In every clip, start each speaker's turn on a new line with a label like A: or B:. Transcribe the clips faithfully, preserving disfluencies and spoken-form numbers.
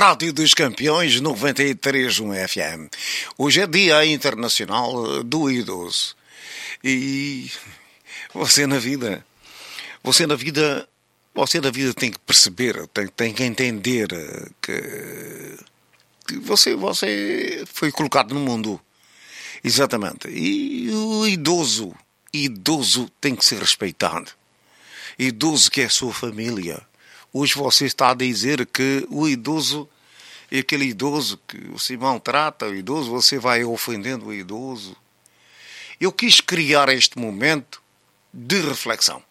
A: Rádio dos Campeões noventa e três ponto um F M. Hoje é Dia Internacional do Idoso. E você na vida, você na vida, você na vida tem que perceber, tem, tem que entender que, que você, você foi colocado no mundo. Exatamente. E o idoso, idoso tem que ser respeitado. Idoso que é a sua família. Hoje você está a dizer que o idoso é aquele idoso que você maltrata o idoso, você vai ofendendo o idoso. Eu quis criar este momento de reflexão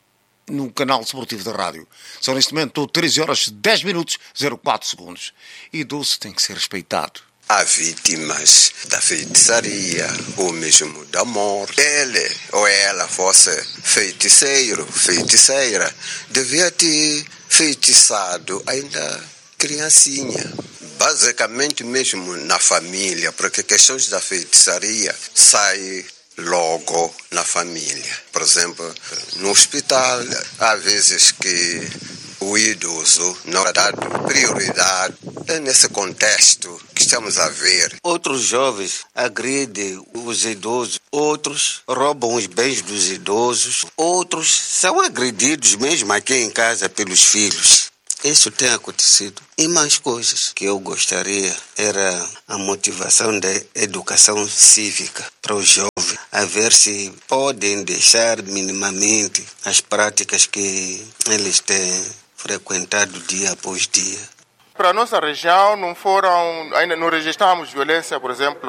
A: no canal esportivo da rádio. Só neste momento estou treze horas, dez minutos, zero quatro segundos. Idoso tem que ser respeitado.
B: Há vítimas da feitiçaria ou mesmo da morte. Ele ou ela fosse feiticeiro, feiticeira, devia ter feitiçado ainda criancinha. Basicamente mesmo na família, porque questões da feitiçaria saem logo na família. Por exemplo, no hospital, há vezes que o idoso não é dado prioridade. É nesse contexto que estamos a ver. Outros jovens agridem os idosos, outros roubam os bens dos idosos, outros são agredidos mesmo aqui em casa pelos filhos. Isso tem acontecido. E mais coisas que eu gostaria era a motivação da educação cívica para os jovens, a ver se podem deixar minimamente as práticas que eles têm frequentado dia após dia.
C: Para a nossa região não foram, ainda não registramos violência, por exemplo,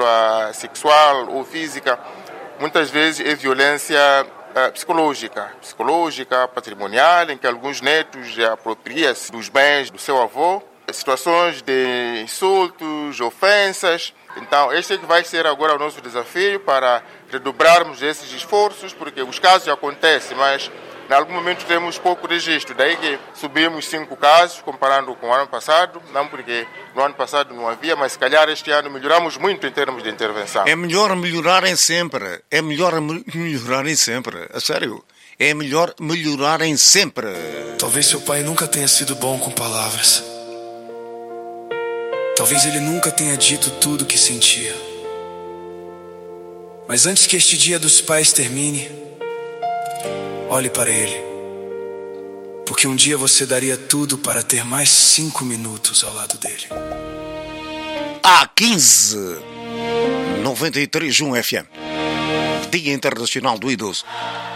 C: sexual ou física. Muitas vezes é violência uh, psicológica, psicológica, patrimonial, em que alguns netos apropriam-se dos bens do seu avô, situações de insultos, ofensas. Então, este é que vai ser agora o nosso desafio para redobrarmos esses esforços, porque os casos acontecem, mas em algum momento temos pouco registro, daí que subimos cinco casos comparando com o ano passado, não porque no ano passado não havia, mas se calhar este ano melhoramos muito em termos de intervenção.
A: É melhor melhorarem sempre, é melhor melhorarem sempre, a sério, é melhor melhorarem sempre.
D: Talvez seu pai nunca tenha sido bom com palavras. Talvez ele nunca tenha dito tudo o que sentia. Mas antes que este dia dos pais termine, olhe para ele, porque um dia você daria tudo para ter mais cinco minutos ao lado dele.
A: A quinze, noventa e três ponto um F M, Dia Internacional do Idoso.